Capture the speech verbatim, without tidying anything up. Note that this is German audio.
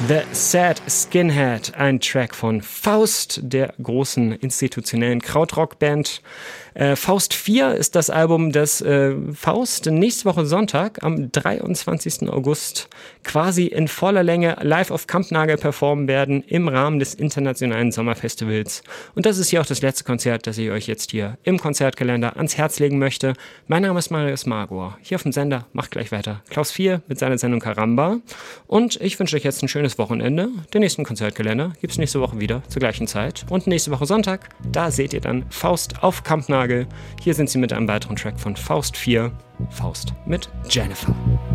The Sad Skinhead, ein Track von Faust, der großen institutionellen Krautrock-Band. Äh, Faust vier ist das Album, das äh, Faust nächste Woche Sonntag am dreiundzwanzigsten August quasi in voller Länge live auf Kampnagel performen werden im Rahmen des Internationalen Sommerfestivals. Und das ist hier auch das letzte Konzert, das ich euch jetzt hier im Konzertkalender ans Herz legen möchte. Mein Name ist Marius Magor. Hier auf dem Sender macht gleich weiter Klaus vier mit seiner Sendung Karamba. Und ich wünsche euch jetzt ein schönes Wochenende. Den nächsten Konzertkalender gibt es nächste Woche wieder zur gleichen Zeit. Und nächste Woche Sonntag, da seht ihr dann Faust auf Kampnagel. Hier sind sie mit einem weiteren Track von Faust vier. Faust mit Jennifer.